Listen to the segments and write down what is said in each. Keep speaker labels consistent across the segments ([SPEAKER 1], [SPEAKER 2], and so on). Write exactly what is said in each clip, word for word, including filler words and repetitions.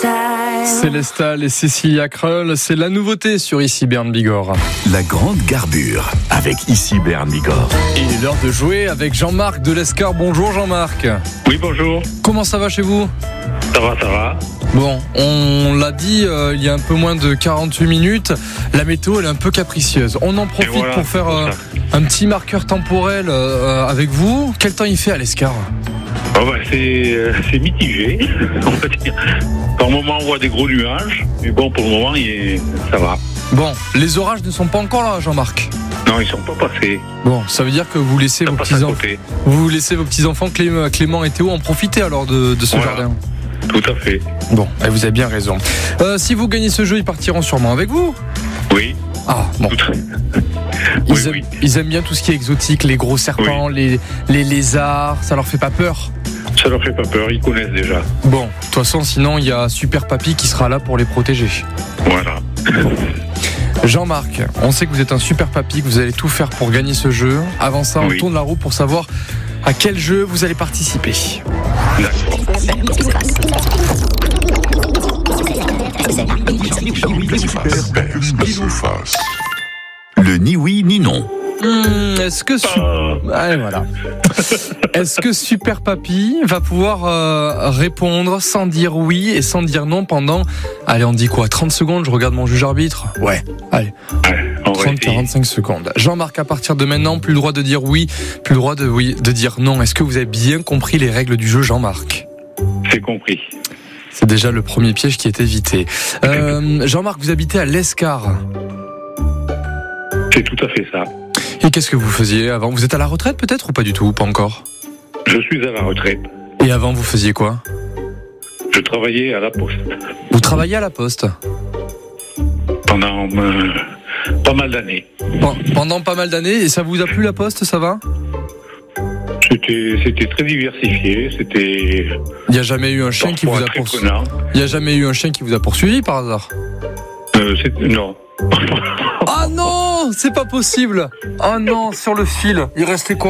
[SPEAKER 1] Célestal et Cécilia Krull, c'est la nouveauté sur Ici Bern Bigorre.
[SPEAKER 2] La grande garbure avec Ici Bern Bigorre.
[SPEAKER 1] Et il est l'heure de jouer avec Jean-Marc de l'Escar. Bonjour Jean-Marc.
[SPEAKER 3] Oui, bonjour.
[SPEAKER 1] Comment ça va chez vous ?
[SPEAKER 3] Ça va, ça va.
[SPEAKER 1] Bon, on l'a dit euh, il y a un peu moins de quarante-huit minutes, la météo elle est un peu capricieuse. On en profite
[SPEAKER 3] voilà,
[SPEAKER 1] pour faire
[SPEAKER 3] pour
[SPEAKER 1] euh, un petit marqueur temporel euh, avec vous. Quel temps il fait à l'Escar ?
[SPEAKER 3] Oh bah, c'est, euh, c'est mitigé, on va dire. Par moment, on voit des gros nuages, mais bon, pour le moment, il est... ça va.
[SPEAKER 1] Bon, les orages ne sont pas encore là, Jean-Marc.
[SPEAKER 3] Non, ils sont pas passés.
[SPEAKER 1] Bon, ça veut dire que vous laissez vos petits enfants, vous laissez vos petits enfants Clément, Clément et Théo en profiter alors de, de ce
[SPEAKER 3] voilà.
[SPEAKER 1] jardin.
[SPEAKER 3] Tout à fait.
[SPEAKER 1] Bon, et vous avez bien raison. Euh, si vous gagnez ce jeu, ils partiront sûrement avec vous.
[SPEAKER 3] Oui.
[SPEAKER 1] Ah bon.
[SPEAKER 3] Tout à fait.
[SPEAKER 1] Ils,
[SPEAKER 3] Oui,
[SPEAKER 1] aiment,
[SPEAKER 3] oui.
[SPEAKER 1] ils aiment bien tout ce qui est exotique, les gros serpents,
[SPEAKER 3] Oui.
[SPEAKER 1] les, les lézards. Ça leur fait pas peur ?
[SPEAKER 3] Ça leur fait pas peur, ils connaissent déjà.
[SPEAKER 1] Bon, de toute façon, sinon il y a Super Papy qui sera là pour les protéger.
[SPEAKER 3] Voilà.
[SPEAKER 1] Jean-Marc, on sait que vous êtes un super papy, que vous allez tout faire pour gagner ce jeu. Avant ça, on
[SPEAKER 3] Oui.
[SPEAKER 1] tourne la roue pour savoir à quel jeu vous allez participer.
[SPEAKER 3] D'accord.
[SPEAKER 2] Le ni oui ni non.
[SPEAKER 1] Hmm, est-ce que su-
[SPEAKER 3] Euh,
[SPEAKER 1] Allez, voilà. Est-ce que Super Papy va pouvoir euh, répondre sans dire oui et sans dire non pendant, allez, on dit quoi, trente secondes, je regarde mon juge arbitre. Ouais, allez,
[SPEAKER 3] ouais, on va
[SPEAKER 1] trente à
[SPEAKER 3] essayer.
[SPEAKER 1] quarante-cinq secondes. Jean-Marc, à partir de maintenant, plus le droit de dire oui, plus le droit de oui, de dire non. Est-ce que vous avez bien compris les règles du jeu, Jean-Marc ?
[SPEAKER 3] C'est compris.
[SPEAKER 1] C'est déjà le premier piège qui est évité. Euh, Jean-Marc, vous habitez à l'Escar.
[SPEAKER 3] C'est tout à fait ça.
[SPEAKER 1] Et qu'est-ce que vous faisiez avant ? Vous êtes à la retraite peut-être ou pas du tout ? Pas encore.
[SPEAKER 3] Je suis à la retraite.
[SPEAKER 1] Et avant, vous faisiez quoi ?
[SPEAKER 3] Je travaillais à la poste
[SPEAKER 1] Vous travailliez à la poste ?
[SPEAKER 3] pendant euh, pas mal d'années.
[SPEAKER 1] Bon, pendant pas mal d'années, et ça vous a plu la poste, ça va ?
[SPEAKER 3] C'était, c'était très diversifié, c'était
[SPEAKER 1] Il n'y a jamais eu un chien qui vous
[SPEAKER 3] parfois
[SPEAKER 1] a
[SPEAKER 3] très
[SPEAKER 1] poursuivi.
[SPEAKER 3] prenant.
[SPEAKER 1] Il n'y a jamais eu un chien qui vous a poursuivi par hasard ?
[SPEAKER 3] Euh, c'est, non.
[SPEAKER 1] Ah non, c'est pas possible. Ah non, sur le fil, il restait quoi ?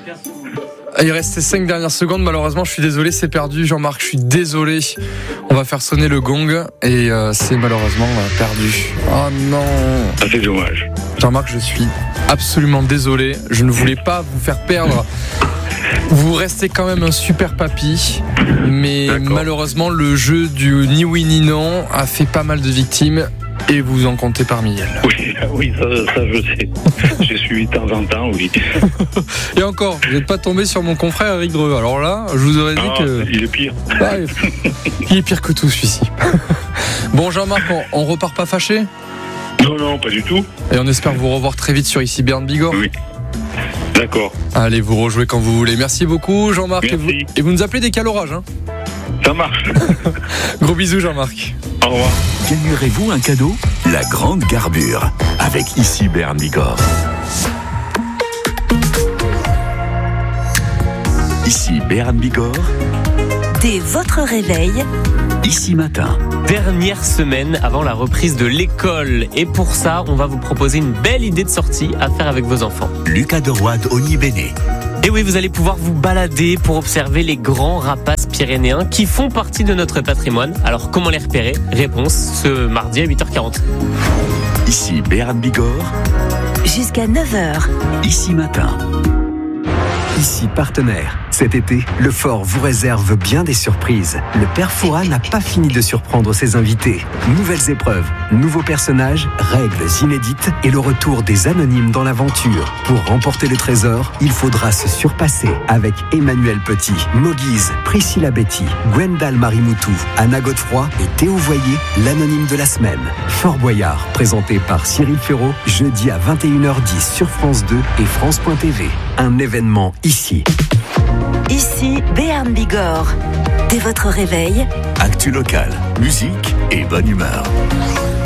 [SPEAKER 1] Il restait cinq dernières secondes, malheureusement, je suis désolé, c'est perdu, Jean-Marc, je suis désolé. On va faire sonner le gong et euh, c'est malheureusement euh, perdu. Oh non.
[SPEAKER 3] Ah, c'est dommage.
[SPEAKER 1] Jean-Marc, je suis absolument désolé, je ne voulais pas vous faire perdre. Vous restez quand même un super papy, mais
[SPEAKER 3] D'accord.
[SPEAKER 1] malheureusement, le jeu du ni oui ni non a fait pas mal de victimes. Et vous en comptez parmi elles.
[SPEAKER 3] Oui, oui, ça, ça je sais. J'ai suivi de temps en temps, oui.
[SPEAKER 1] Et encore, vous n'êtes pas tombé sur mon confrère Eric Dreux. Alors là, je vous aurais dit
[SPEAKER 3] Ah,
[SPEAKER 1] que...
[SPEAKER 3] il est pire.
[SPEAKER 1] Ah, il est pire que tout celui-ci. Bon Jean-Marc, on, on repart pas fâché ?
[SPEAKER 3] Non, non, pas du tout.
[SPEAKER 1] Et on espère vous revoir très vite sur Ici Bern Bigorre.
[SPEAKER 3] Oui. D'accord.
[SPEAKER 1] Allez, vous rejouez quand vous voulez. Merci beaucoup Jean-Marc. Et vous,
[SPEAKER 3] Merci.
[SPEAKER 1] et vous nous appelez des calorages. Hein.
[SPEAKER 3] Ça marche.
[SPEAKER 1] Gros bisous Jean-Marc.
[SPEAKER 3] Au revoir.
[SPEAKER 2] Gagnerez-vous un cadeau ? La grande garbure avec Ici Bern Bigorre. Ici Bern Bigorre,
[SPEAKER 4] Dès votre réveil,
[SPEAKER 2] Ici Matin.
[SPEAKER 5] Dernière semaine avant la reprise de l'école. Et pour ça, on va vous proposer une belle idée de sortie à faire avec vos enfants.
[SPEAKER 2] Lucas Deroide Onibéné.
[SPEAKER 5] Et oui, vous allez pouvoir vous balader pour observer les grands rapaces pyrénéens qui font partie de notre patrimoine. Alors, comment les repérer ? Réponse ce mardi à huit heures quarante.
[SPEAKER 2] Ici Bern Bigorre,
[SPEAKER 4] jusqu'à neuf heures.
[SPEAKER 2] Ici Matin.
[SPEAKER 6] Ici partenaire. Cet été, le Fort vous réserve bien des surprises. Le père Fouras n'a pas fini de surprendre ses invités. Nouvelles épreuves, nouveaux personnages, règles inédites et le retour des anonymes dans l'aventure. Pour remporter le trésor, il faudra se surpasser avec Emmanuel Petit, Moguise, Priscilla Betty, Gwendal Marimoutou, Anna Godefroy et Théo Voyer, l'anonyme de la semaine. Fort Boyard, présenté par Cyril Ferraud, jeudi à vingt et une heures dix sur France deux et France point T V. Un événement ici.
[SPEAKER 4] Ici Bern Bigorre. Dès votre réveil,
[SPEAKER 2] Actu locale, musique et bonne humeur.